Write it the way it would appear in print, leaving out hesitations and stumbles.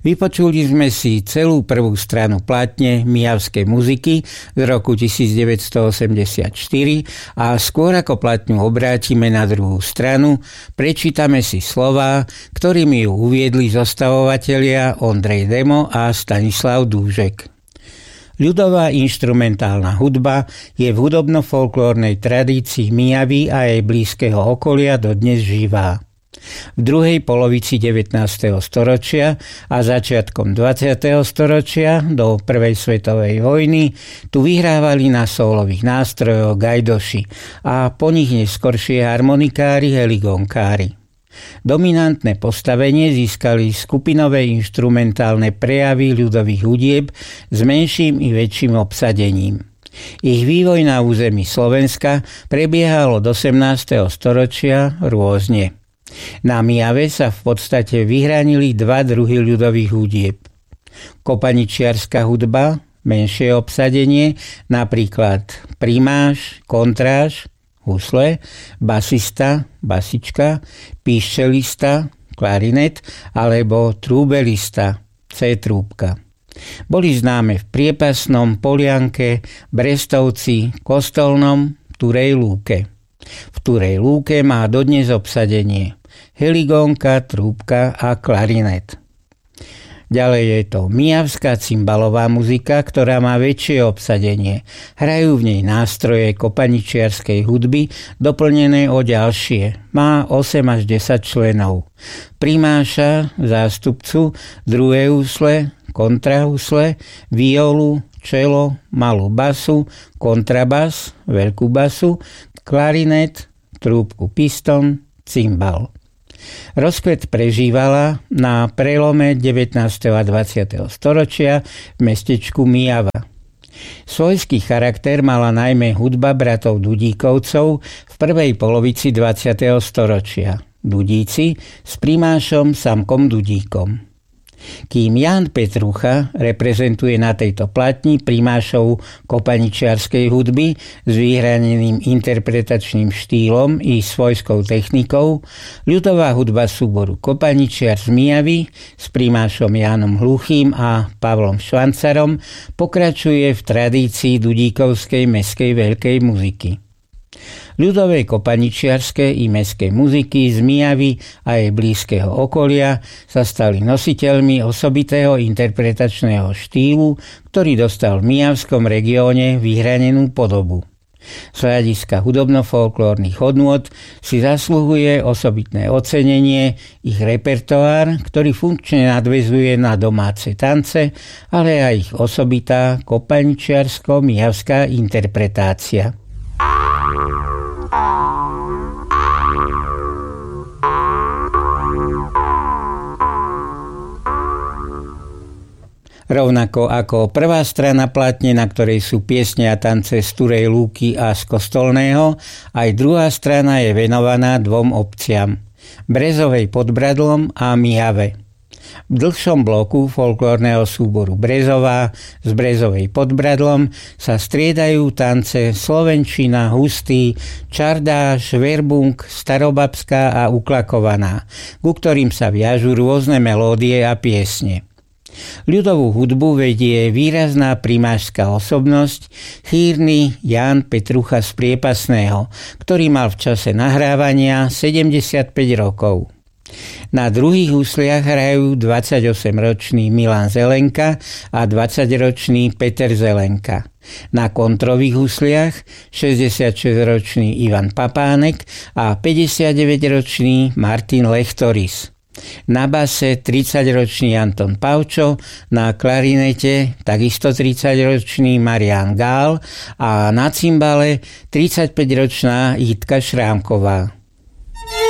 Vypočuli sme si celú prvú stranu platne Mijavskej muziky z roku 1984 a skôr ako platňu obrátime na druhú stranu, prečítame si slová, ktorými ju uviedli zostavovatelia Ondrej Demo a Stanislav Dúžek. Ľudová inštrumentálna hudba je v hudobno-folklórnej tradícii Mijavy a jej blízkeho okolia dodnes živá. V druhej polovici 19. storočia a začiatkom 20. storočia do prvej svetovej vojny tu vyhrávali na sólových nástrojoch gajdoši a po nich neskoršie harmonikári heligonkári. Dominantné postavenie získali skupinové inštrumentálne prejavy ľudových hudieb s menším i väčším obsadením. Ich vývoj na území Slovenska prebiehal od 18. storočia rôzne. Na Mijave sa v podstate vyhranili dva druhy ľudových hudieb. Kopaničiarska hudba, menšie obsadenie, napríklad primáš, kontráž, husle, basista, basička, píščelista, klarinet alebo trúbelista, C-trúbka. Boli známe v Priepasnom, Polianke, Brestovci, Kostolnom, Turej Lúke. V Turej Lúke má dodnes obsadenie heligónka, trúbka a klarinet. Ďalej je to mijavská cymbalová muzika, ktorá má väčšie obsadenie. Hrajú v nej nástroje kopaničiarskej hudby, doplnené o ďalšie. Má 8 až 10 členov. Primáša, zástupcu, druhé husle, kontrahusle, violu, čelo, malú basu, kontrabas, veľkú basu, klarinet, trúbku piston, cymbal. Rozkvet prežívala na prelome 19. a 20. storočia v mestečku Mijava. Svojský charakter mala najmä hudba bratov Dudíkovcov v prvej polovici 20. storočia. Dudíci s primášom Samkom Dudíkom. Kým Ján Petrucha reprezentuje na tejto platni primášov kopaničiarskej hudby s vyhraneným interpretačným štýlom i svojskou technikou, ľudová hudba súboru Kopaničiar z Mijavy s primášom Jánom Hluchým a Pavlom Švancarom pokračuje v tradícii dudíkovskej mestskej veľkej muziky. Ľudové kopaničiarske i mestskej muziky z Mijavy a jej blízkeho okolia sa stali nositeľmi osobitého interpretačného štýlu, ktorý dostal v mijavskom regióne vyhranenú podobu. Z hľadiska hudobno-folklórnych hodnôt si zasluhuje osobitné ocenenie ich repertoár, ktorý funkčne nadväzuje na domáce tance, ale aj ich osobitá kopaničiarsko-mijavská interpretácia. Rovnako ako prvá strana platne, na ktorej sú piesne a tance z Turej Lúky a z Kostolného, aj druhá strana je venovaná dvom obciam – Brezovej pod Bradlom a Mijave. V dlhšom bloku folklórneho súboru Brezová z Brezovej pod Bradlom sa striedajú tance slovenčina, hustý, čardáš, verbung, starobabská a uklakovaná, ku ktorým sa viažú rôzne melódie a piesne. Ľudovú hudbu vedie výrazná primášská osobnosť, chýrny Ján Petrucha z Priepasného, ktorý mal v čase nahrávania 75 rokov. Na druhých husliach hrajú 28-ročný Milan Zelenka a 20-ročný Peter Zelenka. Na kontrových husliach 66-ročný Ivan Papánek a 59-ročný Martin Lechtoris. Na base 30-ročný Anton Pavčo, na klarinete takisto 30-ročný Marián Gál a na cymbale 35-ročná Jitka Šrámková.